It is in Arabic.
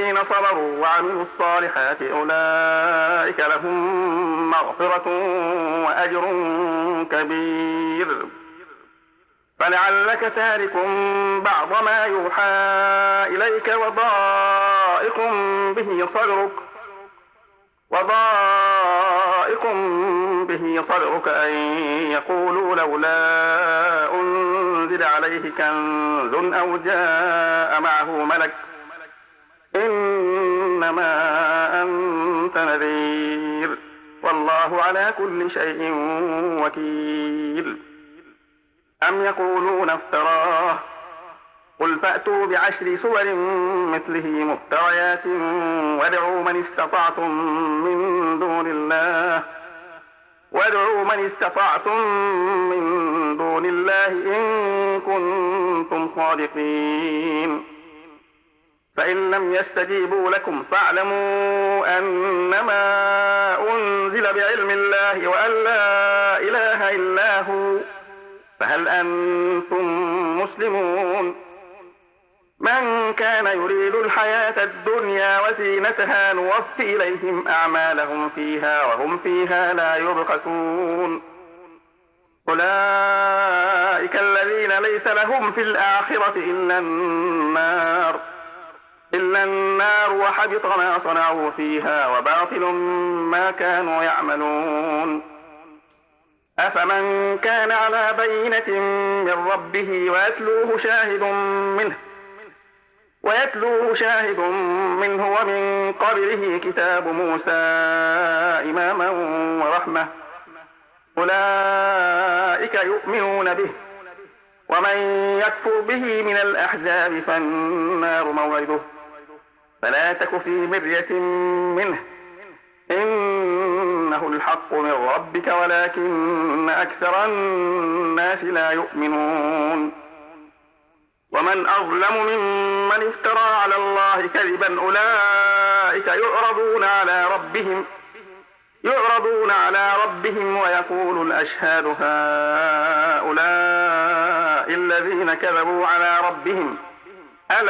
الذين صبروا وعملوا الصالحات أولئك لهم مغفرة وأجر كبير. فلعلك تارك بعض ما يوحى إليك وضائق به صدرك أن يقولوا لولا أنزل عليه كنز أو جاء معه ملك إنما أنت نذير والله على كل شيء وكيل. أم يقولون افتراه قل فأتوا بعشر سور مثله مفتريات وادعوا من استطعتم من دون الله إن كنتم صادقين. فإن لم يستجيبوا لكم فاعلموا أنما أنزل بعلم الله وأن لا إله إلا هو فهل أنتم مسلمون؟ من كان يريد الحياة الدنيا وزينتها نوفي إليهم أعمالهم فيها وهم فيها لا يبخسون. أولئك الذين ليس لهم في الآخرة إلا النار وحبط ما صنعوا فيها وباطل ما كانوا يعملون. أفمن كان على بينة من ربه ويتلوه شاهد منه ومن قبله كتاب موسى إماما ورحمة أولئك يؤمنون به ومن يكفر به من الأحزاب فالنار موعده فلا تك في مرية منه إنه الحق من ربك ولكن أكثر الناس لا يؤمنون. ومن أظلم ممن افترى على الله كذبا أولئك يعرضون على ربهم ويقول الأشهاد هؤلاء الذين كذبوا على ربهم